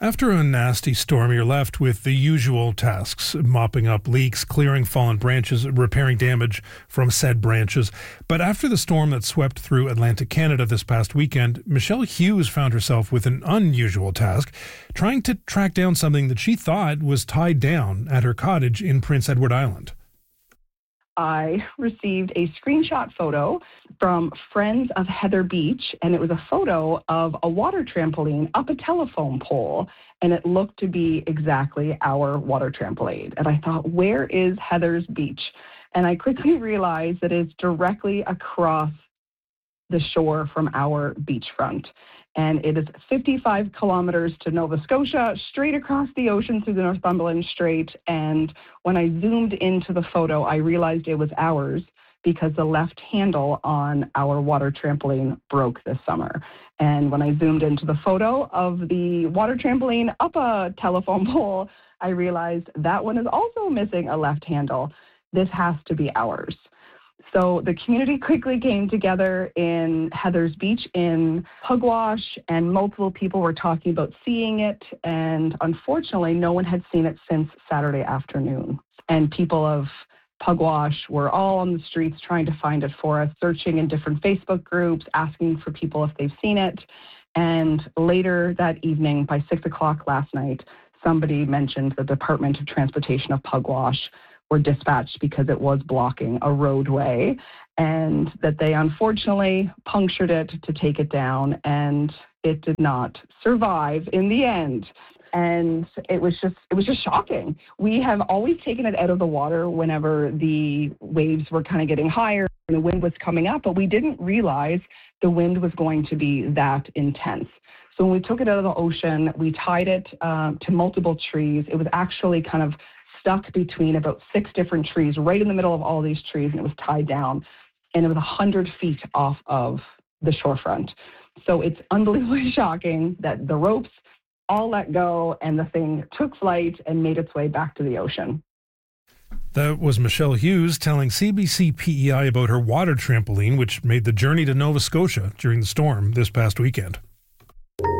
After a nasty storm, you're left with the usual tasks: mopping up leaks, clearing fallen branches, repairing damage from said branches. But after the storm that swept through Atlantic Canada this past weekend, Michelle Hughes found herself with an unusual task, trying to track down something that she thought was tied down at her cottage in Prince Edward Island. I received a screenshot photo from Friends of Heather Beach, and it was a photo of a water trampoline up a telephone pole, and it looked to be exactly our water trampoline. And I thought, where is Heather's Beach? And I quickly realized that it's directly across the shore from our beachfront. And it is 55 kilometers to Nova Scotia, straight across the ocean through the Northumberland Strait. And when I zoomed into the photo, I realized it was ours because the left handle on our water trampoline broke this summer. And when I zoomed into the photo of the water trampoline up a telephone pole, I realized that one is also missing a left handle. This has to be ours. So the community quickly came together in Heather's Beach in Pugwash, and multiple people were talking about seeing it. And unfortunately, no one had seen it since Saturday afternoon. And people of Pugwash were all on the streets trying to find it for us, searching in different Facebook groups, asking for people if they've seen it. And later that evening, by 6 o'clock last night, somebody mentioned the Department of Transportation of Pugwash were dispatched because it was blocking a roadway, and that they unfortunately punctured it to take it down, and it did not survive in the end. And it was just shocking. We have always taken it out of the water whenever the waves were kind of getting higher and the wind was coming up, but we didn't realize the wind was going to be that intense. So when we took it out of the ocean, we tied it to multiple trees. It was actually kind of stuck between about 6 different trees, right in the middle of all these trees, and it was tied down. And it was 100 feet off of the shorefront. So it's unbelievably shocking that the ropes all let go and the thing took flight and made its way back to the ocean. That was Michelle Hughes telling CBC PEI about her water trampoline, which made the journey to Nova Scotia during the storm this past weekend.